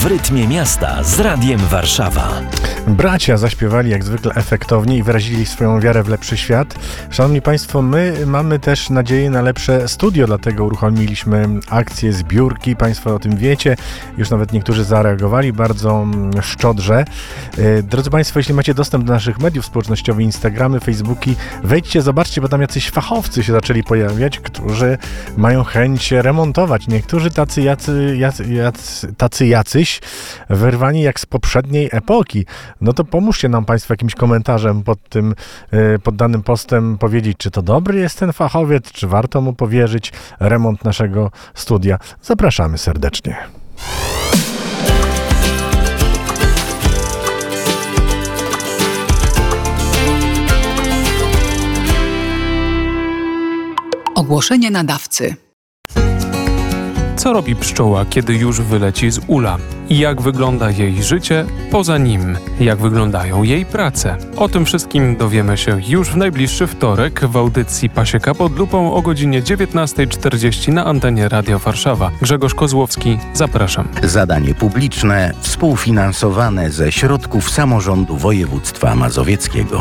w rytmie miasta z Radiem Warszawa. Bracia zaśpiewali jak zwykle efektownie i wyrazili swoją wiarę w lepszy świat. Szanowni Państwo, my mamy też nadzieję na lepsze studio, dlatego uruchomiliśmy akcję zbiórki. Państwo o tym wiecie, już nawet niektórzy zareagowali bardzo szczodrze. Drodzy Państwo, jeśli macie dostęp do naszych mediów społecznościowych, Instagramy, Facebooki, wejdźcie, zobaczcie, bo tam jacyś fachowcy się zaczęli pojawiać, którzy mają chęć remontować. Niektórzy jacyś wyrwani jak z poprzedniej epoki. No to pomóżcie nam Państwo jakimś komentarzem pod danym postem powiedzieć, czy to dobry jest ten fachowiec, czy warto mu powierzyć remont naszego studia. Zapraszamy serdecznie. Ogłoszenie nadawcy. Co robi pszczoła, kiedy już wyleci z ula? I jak wygląda jej życie poza nim? Jak wyglądają jej prace? O tym wszystkim dowiemy się już w najbliższy wtorek w audycji Pasieka pod lupą o godzinie 19:40 na antenie Radia Warszawa. Grzegorz Kozłowski, zapraszam. Zadanie publiczne współfinansowane ze środków samorządu województwa mazowieckiego.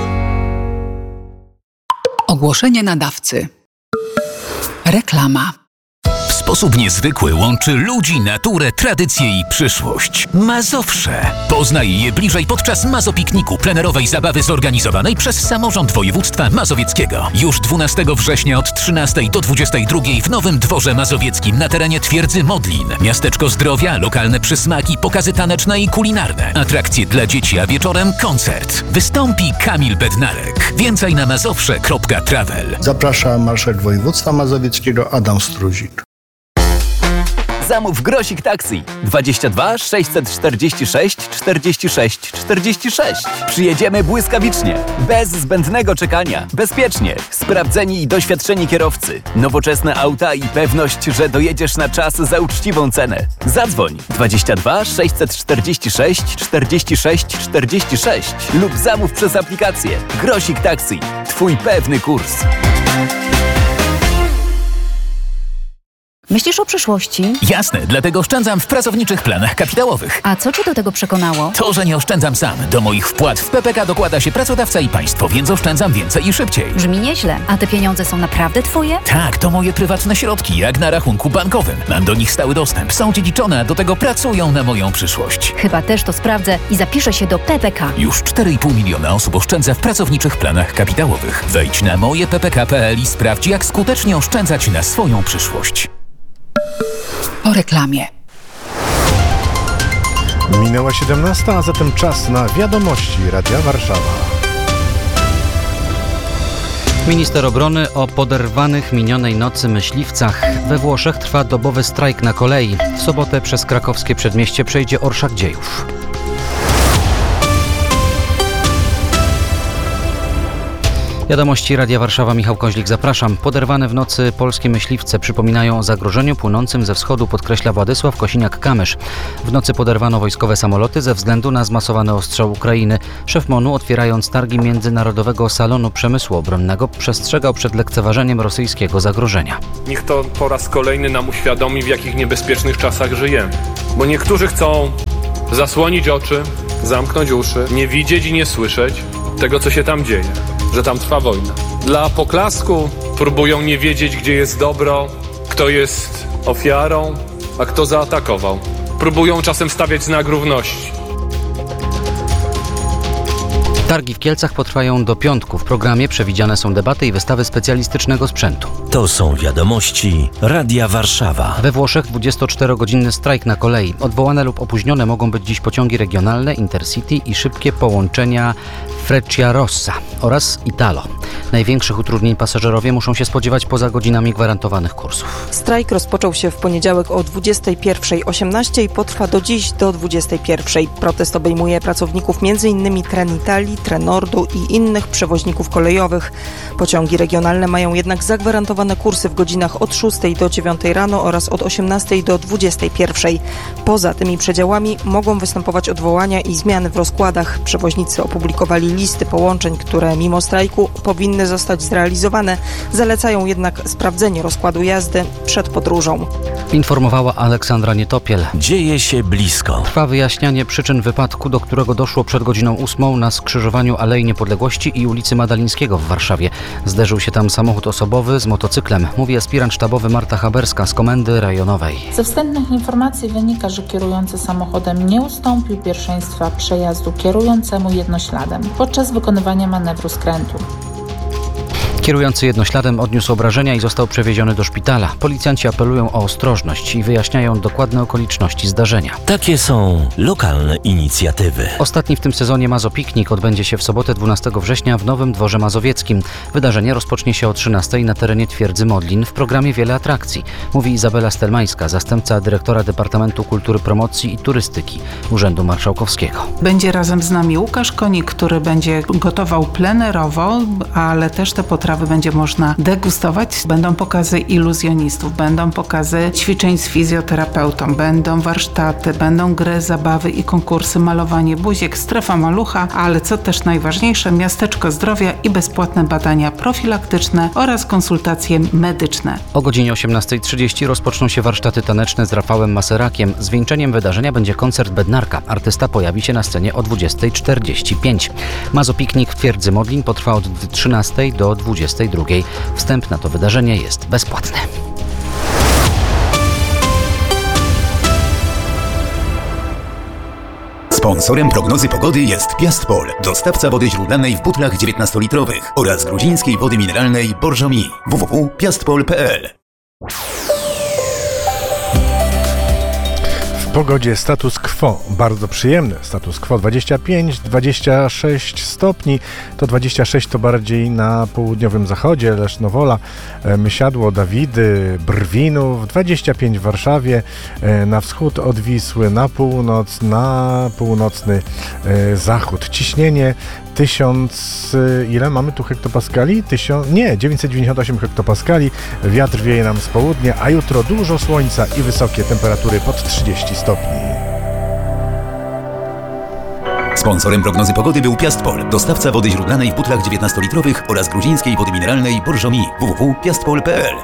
Ogłoszenie nadawcy. Reklama. W sposób niezwykły łączy ludzi, naturę, tradycję i przyszłość. Mazowsze. Poznaj je bliżej podczas Mazopikniku, plenerowej zabawy zorganizowanej przez samorząd województwa mazowieckiego. Już 12 września od 13 do 22 w Nowym Dworze Mazowieckim na terenie Twierdzy Modlin. Miasteczko zdrowia, lokalne przysmaki, pokazy taneczne i kulinarne. Atrakcje dla dzieci, a wieczorem koncert. Wystąpi Kamil Bednarek. Więcej na mazowsze.travel. Zaprasza marszałek województwa mazowieckiego Adam Struzik. Zamów Grosik Taxi 22 646 46 46. Przyjedziemy błyskawicznie, bez zbędnego czekania, bezpiecznie. Sprawdzeni i doświadczeni kierowcy, nowoczesne auta i pewność, że dojedziesz na czas za uczciwą cenę. Zadzwoń 22 646 46 46 lub zamów przez aplikację. Grosik Taxi. Twój pewny kurs. Myślisz o przyszłości? Jasne, dlatego oszczędzam w pracowniczych planach kapitałowych. A co cię do tego przekonało? To, że nie oszczędzam sam. Do moich wpłat w PPK dokłada się pracodawca i państwo, więc oszczędzam więcej i szybciej. Brzmi nieźle. A te pieniądze są naprawdę twoje? Tak, to moje prywatne środki, jak na rachunku bankowym. Mam do nich stały dostęp, są dziedziczone, a do tego pracują na moją przyszłość. Chyba też to sprawdzę i zapiszę się do PPK. Już 4,5 miliona osób oszczędza w pracowniczych planach kapitałowych. Wejdź na mojeppk.pl i sprawdź, jak skutecznie oszczędzać na swoją przyszłość. Po reklamie. Minęła 17, a zatem czas na wiadomości Radia Warszawa. Minister obrony o poderwanych minionej nocy myśliwcach. We Włoszech trwa dobowy strajk na kolei. W sobotę przez krakowskie przedmieście przejdzie orszak dziejów. Wiadomości Radia Warszawa, Michał Koźlik, zapraszam. Poderwane w nocy polskie myśliwce przypominają o zagrożeniu płynącym ze wschodu, podkreśla Władysław Kosiniak-Kamysz. W nocy poderwano wojskowe samoloty ze względu na zmasowany ostrzał Ukrainy. Szef MON-u, otwierając targi Międzynarodowego Salonu Przemysłu Obronnego, przestrzegał przed lekceważeniem rosyjskiego zagrożenia. Niech to po raz kolejny nam uświadomi, w jakich niebezpiecznych czasach żyjemy. Bo niektórzy chcą zasłonić oczy, zamknąć uszy, nie widzieć i nie słyszeć tego, co się tam dzieje. Że tam trwa wojna. Dla poklasku próbują nie wiedzieć, gdzie jest dobro, kto jest ofiarą, a kto zaatakował. Próbują czasem stawiać znak równości. Targi w Kielcach potrwają do piątku. W programie przewidziane są debaty i wystawy specjalistycznego sprzętu. To są wiadomości Radia Warszawa. We Włoszech 24-godzinny strajk na kolei. Odwołane lub opóźnione mogą być dziś pociągi regionalne, Intercity i szybkie połączenia Frecciarossa oraz Italo. Największych utrudnień pasażerowie muszą się spodziewać poza godzinami gwarantowanych kursów. Strajk rozpoczął się w poniedziałek o 21:18 i potrwa do dziś do 21:00. Protest obejmuje pracowników m.in. Trenitalia, Kolei, Trenordu i innych przewoźników kolejowych. Pociągi regionalne mają jednak zagwarantowane kursy w godzinach od 6 do 9 rano oraz od 18 do 21. Poza tymi przedziałami mogą występować odwołania i zmiany w rozkładach. Przewoźnicy opublikowali listy połączeń, które mimo strajku powinny zostać zrealizowane. Zalecają jednak sprawdzenie rozkładu jazdy przed podróżą. Informowała Aleksandra Nietopiel. Dzieje się blisko. Trwa wyjaśnianie przyczyn wypadku, do którego doszło przed godziną 8 na skrzyżowaniu Alei Niepodległości i ulicy Madalińskiego w Warszawie. Zderzył się tam samochód osobowy z motocyklem, mówi aspirant sztabowy Marta Haberska z Komendy Rejonowej. Ze wstępnych informacji wynika, że kierujący samochodem nie ustąpił pierwszeństwa przejazdu kierującemu jednośladem podczas wykonywania manewru skrętu. Kierujący jednośladem odniósł obrażenia i został przewieziony do szpitala. Policjanci apelują o ostrożność i wyjaśniają dokładne okoliczności zdarzenia. Takie są lokalne inicjatywy. Ostatni w tym sezonie Mazopiknik odbędzie się w sobotę 12 września w Nowym Dworze Mazowieckim. Wydarzenie rozpocznie się o 13 na terenie Twierdzy Modlin. W programie wiele atrakcji, mówi Izabela Stelmańska, zastępca dyrektora Departamentu Kultury, Promocji i Turystyki Urzędu Marszałkowskiego. Będzie razem z nami Łukasz Konik, który będzie gotował plenerowo, ale też te potrawy będzie można degustować. Będą pokazy iluzjonistów, będą pokazy ćwiczeń z fizjoterapeutą, będą warsztaty, będą gry, zabawy i konkursy, malowanie buziek, strefa malucha, ale co też najważniejsze, miasteczko zdrowia i bezpłatne badania profilaktyczne oraz konsultacje medyczne. O godzinie 18:30 rozpoczną się warsztaty taneczne z Rafałem Maserakiem. Zwieńczeniem wydarzenia będzie koncert Bednarka. Artysta pojawi się na scenie o 20:45. Mazopiknik w Twierdzy Modlin potrwa od 13 do 22. Wstęp na to wydarzenie jest bezpłatny. Sponsorem prognozy pogody jest Piastpol, dostawca wody źródlanej w butlach 19-litrowych oraz gruzińskiej wody mineralnej Borżomi. www.piastpol.pl. W pogodzie status quo, bardzo przyjemny status quo, 25-26 stopni, to 26 to bardziej na południowym zachodzie, Lesznowola, Mysiadło, Dawidy, Brwinów, 25 w Warszawie, na wschód od Wisły, na północ, na północny zachód. Ciśnienie 1000, ile mamy tu hektopaskali? 998 hektopaskali, wiatr wieje nam z południa, a jutro dużo słońca i wysokie temperatury pod 30 stopni. Sponsorem prognozy pogody był Piastpol, dostawca wody źródlanej w butlach 19-litrowych oraz gruzińskiej wody mineralnej Borżomi. www.piastpol.pl.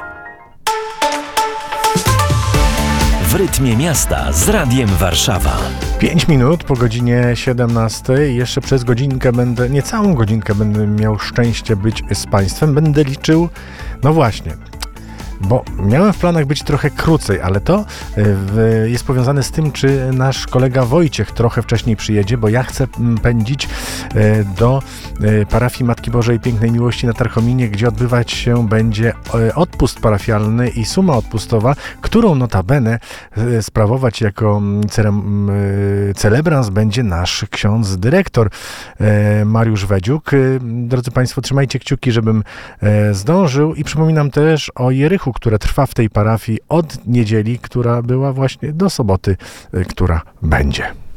W rytmie miasta z Radiem Warszawa. 5 minut po godzinie 17. Jeszcze przez godzinkę niecałą godzinkę będę miał szczęście być z Państwem. Będę liczył, no właśnie, bo miałem w planach być trochę krócej, ale to jest powiązane z tym, czy nasz kolega Wojciech trochę wcześniej przyjedzie, bo ja chcę pędzić do parafii Matki Bożej Pięknej Miłości na Tarchominie, gdzie odbywać się będzie odpust parafialny i suma odpustowa, którą notabene sprawować jako celebrans będzie nasz ksiądz dyrektor Mariusz Wedziuk. Drodzy Państwo, trzymajcie kciuki, żebym zdążył i przypominam też o Jerichu, które trwa w tej parafii od niedzieli, która była właśnie do soboty, która będzie.